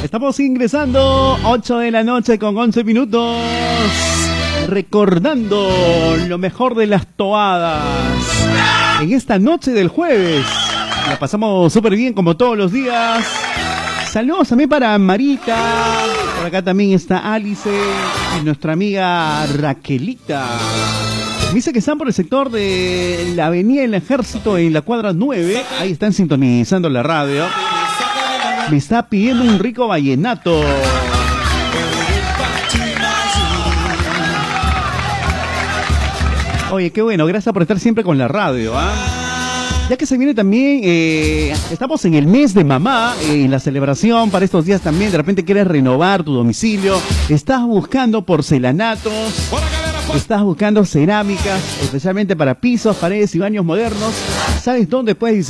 Estamos ingresando 8 de la noche con 11 minutos. Recordando lo mejor de las toadas. En esta noche del jueves. La pasamos súper bien como todos los días. Saludos también para Marita. Por acá también está Alice y nuestra amiga Raquelita. Me dice que están por el sector de la Avenida del Ejército en la cuadra 9. Ahí están sintonizando la radio. Me está pidiendo un rico vallenato. Oye, qué bueno, gracias por estar siempre con la radio, ¿ah? Ya que se viene también, estamos en el mes de mamá, en la celebración para estos días también, de repente quieres renovar tu domicilio, estás buscando porcelanatos, estás buscando cerámicas, especialmente para pisos, paredes y baños modernos, ¿sabes dónde puedes